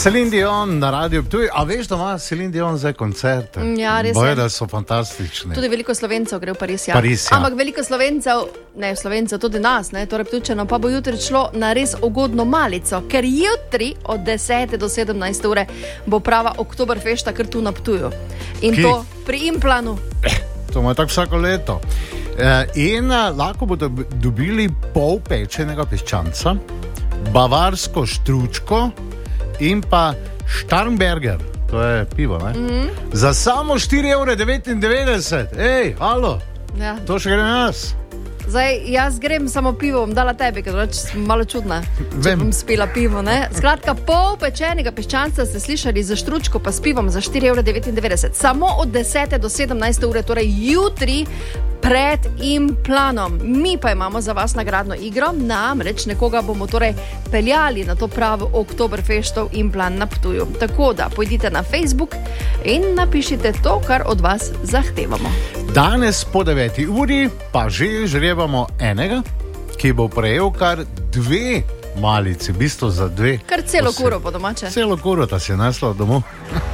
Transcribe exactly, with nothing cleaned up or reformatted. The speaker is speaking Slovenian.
Celine Dion na radiju Ptuj. A veš, da ima Celine Dion zdaj koncerte? Ja, res Boje, je. da so fantastični. Tudi veliko Slovencev gre v Pariz, ja. Pariz, ja. Ampak veliko Slovencev, ne Slovencev, tudi nas, ne, torej Ptujčano, pa bo jutri šlo na res ugodno malico, ker jutri od desete do sedemnajste ure bo prava Oktoberfešta kar tu na Ptuju. In Ki? to pri Implanu. To ima tako vsako leto. E, in a, lahko bodo dobili pol pečenega piščanca, bavarsko štručko in pa Starnberger, to je pivo, ne? Mm-hmm. Za samo štiri evre devetindevetdeset. Ej, halo, Ja. to še gre na nas. Zdaj, jaz grem samo pivo, bom dala tebi, ker reč malo čudna, če Vem. bom spila pivo, ne? Skratka, pol pečenega piščanca ste slišali za štručko, pa s pivom za štiri evre devetindevetdeset. Samo od desete do sedemnajste ure, torej jutri pred Implanom. Mi pa imamo za vas nagradno igro, namreč nekoga bomo torej peljali na to pravo Oktoberfeštov Implan na Ptuju. Tako da pojdite na Facebook in napišite to, kar od vas zahtevamo. Danes po deveti uri pa že žrebamo enega, ki bo prejel kar dve malici, v bistvu za dve. Kar celo To se- kuro po domače. Celo kuro ta si nesla domov.